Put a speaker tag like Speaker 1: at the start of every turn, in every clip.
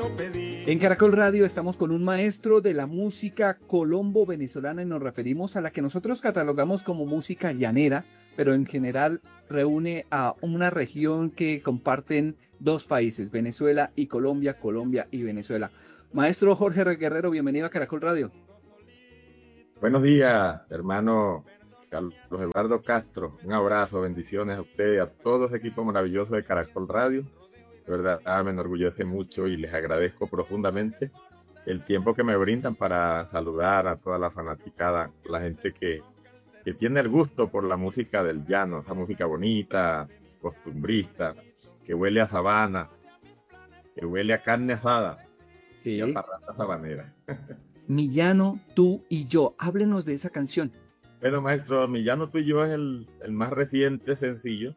Speaker 1: En Caracol Radio estamos con un maestro de la música colombo-venezolana y nos referimos a la que nosotros catalogamos como música llanera, pero en general reúne a una región que comparten dos países, Venezuela y Colombia, Colombia y Venezuela. Maestro Jorge Guerrero, bienvenido a Caracol Radio.
Speaker 2: Buenos días, hermano Carlos Eduardo Castro. Un abrazo, bendiciones a usted y a todo ese equipo maravilloso de Caracol Radio. De verdad, me enorgullece mucho y les agradezco profundamente el tiempo que me brindan para saludar a toda la fanaticada, la gente que tiene el gusto por la música del llano, esa música bonita, costumbrista, que huele a sabana, que huele a carne asada y a parranda sabanera.
Speaker 1: Mi llano, tú y yo. Háblenos de esa canción.
Speaker 2: Bueno, maestro, Mi llano, tú y yo es el más reciente sencillo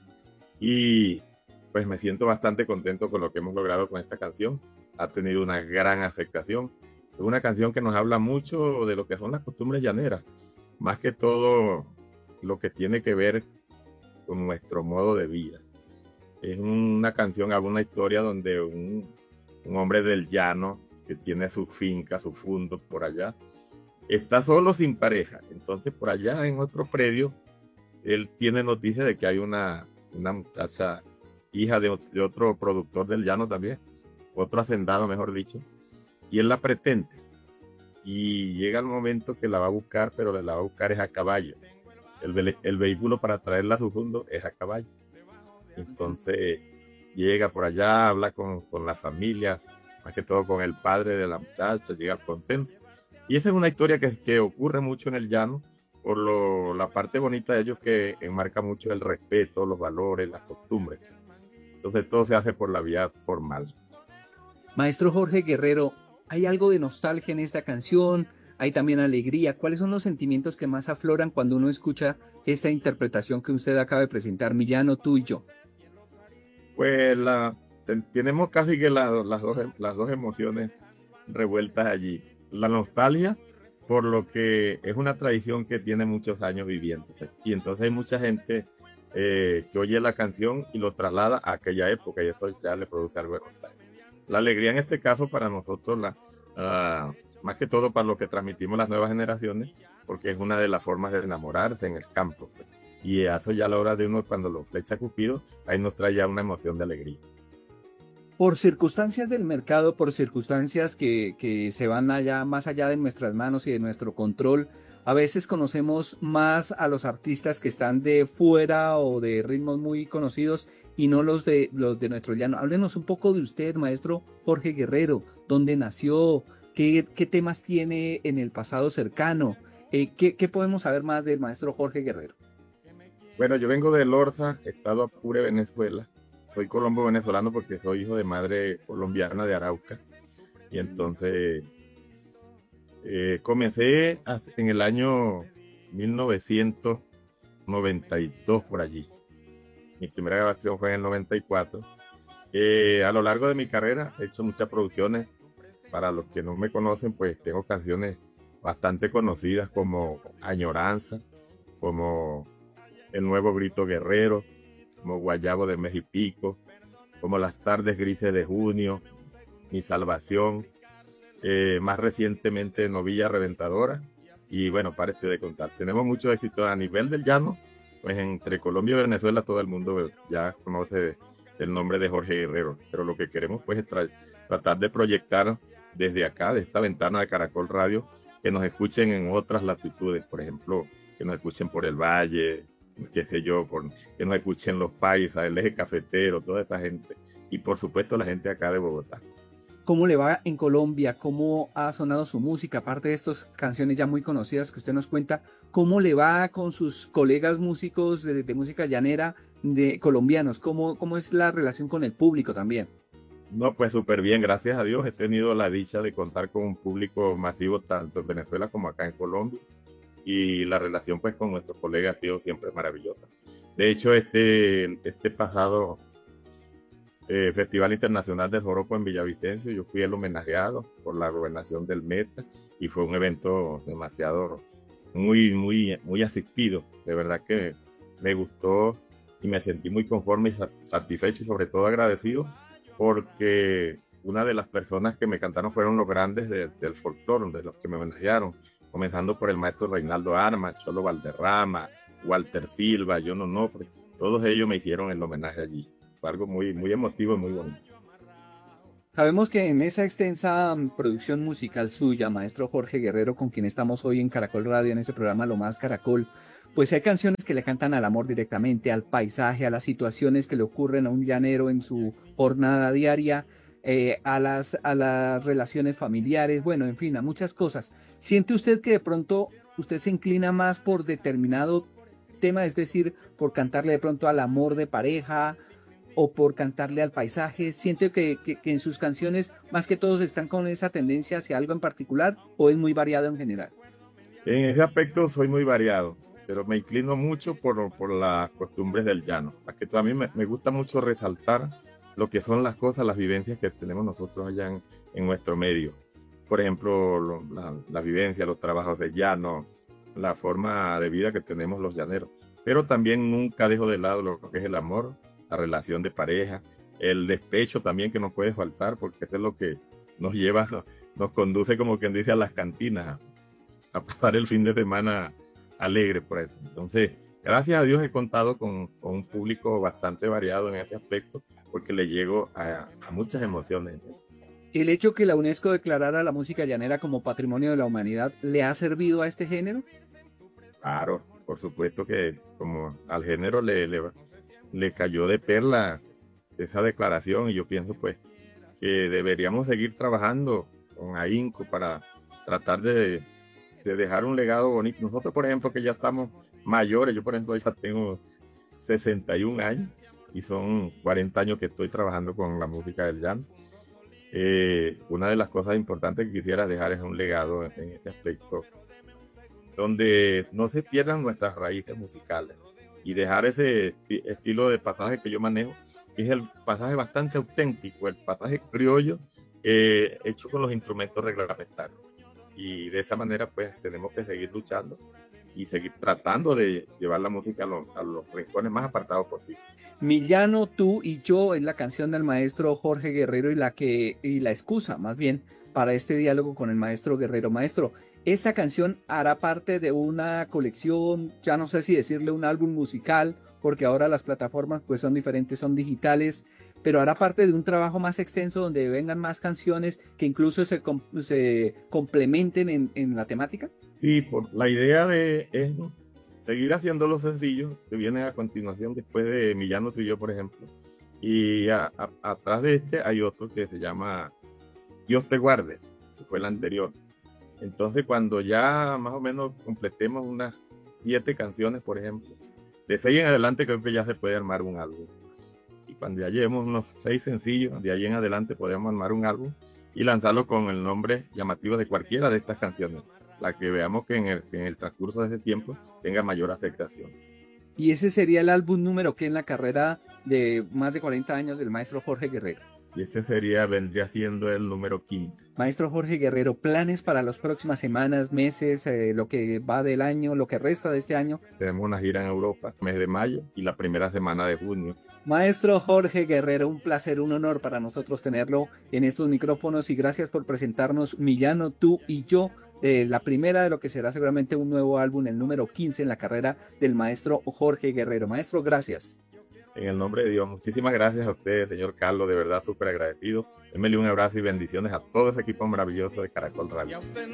Speaker 2: y pues me siento bastante contento con lo que hemos logrado con esta canción. Ha tenido una gran aceptación. Es una canción que nos habla mucho de lo que son las costumbres llaneras, más que todo lo que tiene que ver con nuestro modo de vida. Es una canción, habla una historia donde un hombre del llano que tiene su finca, su fundo por allá, está solo sin pareja. Entonces por allá en otro predio, él tiene noticia de que hay una muchacha, hija de otro productor del llano también, otro hacendado mejor dicho, y él la pretende. Y llega el momento que la va a buscar, pero la va a buscar es a caballo. El vehículo para traerla a su fundo es a caballo. Entonces llega por allá, habla con la familia, más que todo con el padre de la muchacha, llega al consenso. Y esa es una historia que ocurre mucho en el llano, por la parte bonita de ellos que enmarca mucho el respeto, los valores, las costumbres. Entonces todo se hace por la vía formal.
Speaker 1: Maestro Jorge Guerrero, ¿hay algo de nostalgia en esta canción? ¿Hay también alegría? ¿Cuáles son los sentimientos que más afloran cuando uno escucha esta interpretación que usted acaba de presentar, Mi llano, tú y yo?
Speaker 2: Pues tenemos casi que las dos emociones revueltas allí. La nostalgia por lo que es una tradición que tiene muchos años viviéndose. Y entonces hay mucha gente que oye la canción y lo traslada a aquella época y eso ya le produce algo de nostalgia. La alegría en este caso para nosotros, más que todo para lo que transmitimos las nuevas generaciones, porque es una de las formas de enamorarse en el campo. Pues. Y eso ya a la hora de uno cuando lo flecha Cupido, ahí nos trae ya una emoción de alegría.
Speaker 1: Por circunstancias del mercado, por circunstancias que se van allá, más allá de nuestras manos y de nuestro control, a veces conocemos más a los artistas que están de fuera o de ritmos muy conocidos y no los de nuestro llano. Háblenos un poco de usted, maestro Jorge Guerrero, dónde nació, qué temas tiene en el pasado cercano, qué podemos saber más del maestro Jorge Guerrero.
Speaker 2: Bueno, yo vengo de Lorza, estado Apure, Venezuela. Soy colombo venezolano porque soy hijo de madre colombiana de Arauca. Y entonces comencé en el año 1992 por allí. Mi primera grabación fue en el 94. A lo largo de mi carrera he hecho muchas producciones. Para los que no me conocen, pues tengo canciones bastante conocidas como Añoranza, como El Nuevo Grito Guerrero, como Guayabo de Mejipico, como Las Tardes Grises de Junio, Mi Salvación, más recientemente Novilla Reventadora, y bueno, párate de contar. Tenemos muchos éxitos a nivel del llano, pues entre Colombia y Venezuela todo el mundo ya conoce el nombre de Jorge Guerrero, pero lo que queremos pues es tratar de proyectar desde acá, de esta ventana de Caracol Radio, que nos escuchen en otras latitudes, por ejemplo, que nos escuchen por el Valle, qué sé yo, que nos escuchen los paisas, el eje cafetero, toda esa gente. Y por supuesto la gente acá de Bogotá.
Speaker 1: ¿Cómo le va en Colombia? ¿Cómo ha sonado su música? Aparte de estas canciones ya muy conocidas que usted nos cuenta, ¿cómo le va con sus colegas músicos de música llanera de colombianos? ¿Cómo es la relación con el público también?
Speaker 2: No, pues súper bien, gracias a Dios. He tenido la dicha de contar con un público masivo tanto en Venezuela como acá en Colombia. Y la relación pues con nuestros colegas tíos siempre es maravillosa. De hecho, este pasado Festival Internacional del Joropo en Villavicencio, yo fui el homenajeado por la gobernación del Meta y fue un evento demasiado, muy asistido. De verdad que me gustó y me sentí muy conforme y satisfecho y sobre todo agradecido porque una de las personas que me cantaron fueron los grandes del folclore, de los que me homenajearon, comenzando por el maestro Reinaldo Armas, Cholo Valderrama, Walter Silva, John Onofre. Todos ellos me hicieron el homenaje allí. Fue algo muy, muy emotivo y muy bonito.
Speaker 1: Sabemos que en esa extensa producción musical suya, maestro Jorge Guerrero, con quien estamos hoy en Caracol Radio, en ese programa Lo Más Caracol, pues hay canciones que le cantan al amor directamente, al paisaje, a las situaciones que le ocurren a un llanero en su jornada diaria, a las relaciones familiares, bueno, en fin, a muchas cosas. ¿Siente usted que de pronto usted se inclina más por determinado tema, es decir, por cantarle de pronto al amor de pareja o por cantarle al paisaje? ¿Siente que en sus canciones más que todos están con esa tendencia hacia algo en particular o es muy variado en general?
Speaker 2: En ese aspecto soy muy variado, pero me inclino mucho por las costumbres del llano. A mí me gusta mucho resaltar lo que son las cosas, las vivencias que tenemos nosotros allá en nuestro medio. Por ejemplo, la vivencia, los trabajos de llano, la forma de vida que tenemos los llaneros. Pero también nunca dejo de lado lo que es el amor, la relación de pareja, el despecho también que no puede faltar, porque eso es lo que nos lleva, nos conduce, como quien dice, a las cantinas, a pasar el fin de semana alegre por eso. Entonces, gracias a Dios he contado con un público bastante variado en ese aspecto, porque le llego a muchas emociones.
Speaker 1: ¿El hecho que la UNESCO declarara la música llanera como Patrimonio de la Humanidad le ha servido a este género?
Speaker 2: Claro, por supuesto que como al género le cayó de perla esa declaración, y yo pienso pues que deberíamos seguir trabajando con ahínco para tratar de dejar un legado bonito. Nosotros, por ejemplo, que ya estamos mayores, yo por ejemplo ya tengo 61 años y son 40 años que estoy trabajando con la música del llano. Una de las cosas importantes que quisiera dejar es un legado en este aspecto, donde no se pierdan nuestras raíces musicales y dejar ese estilo de pasaje que yo manejo, que es el pasaje bastante auténtico, el pasaje criollo hecho con los instrumentos reglamentarios. Y de esa manera pues tenemos que seguir luchando y seguir tratando de llevar la música a los rincones más apartados posibles.
Speaker 1: Mi llano, tú y yo es la canción del maestro Jorge Guerrero y la excusa más bien para este diálogo con el maestro Guerrero. Maestro, esta canción hará parte de una colección, ya no sé si decirle un álbum musical, porque ahora las plataformas pues son diferentes, son digitales, pero hará parte de un trabajo más extenso donde vengan más canciones que incluso se complementen en la temática.
Speaker 2: Sí, la idea es seguir haciendo los sencillos que vienen a continuación después de Mi llano, tú y yo, por ejemplo. Y atrás de este hay otro que se llama Dios te guarde, que fue el anterior. Entonces, cuando ya más o menos completemos unas 7 canciones, por ejemplo, de 6 en adelante creo que ya se puede armar un álbum. Y cuando ya llevemos unos 6 sencillos, de ahí en adelante podemos armar un álbum y lanzarlo con el nombre llamativo de cualquiera de estas canciones, la que veamos que en el transcurso de ese tiempo tenga mayor aceptación.
Speaker 1: Y ese sería el álbum número que en la carrera de más de 40 años del maestro Jorge Guerrero.
Speaker 2: Y ese vendría siendo el número 15.
Speaker 1: Maestro Jorge Guerrero, planes para las próximas semanas, meses, lo que va del año, lo que resta de este año.
Speaker 2: Tenemos una gira en Europa, mes de mayo y la primera semana de junio.
Speaker 1: Maestro Jorge Guerrero, un placer, un honor para nosotros tenerlo en estos micrófonos y gracias por presentarnos Mi llano, tú y yo, la primera de lo que será seguramente un nuevo álbum, el número 15 en la carrera del maestro Jorge Guerrero. Maestro, gracias.
Speaker 2: En el nombre de Dios, muchísimas gracias a usted, señor Carlos, de verdad súper agradecido. Démele un abrazo y bendiciones a todo ese equipo maravilloso de Caracol Radio.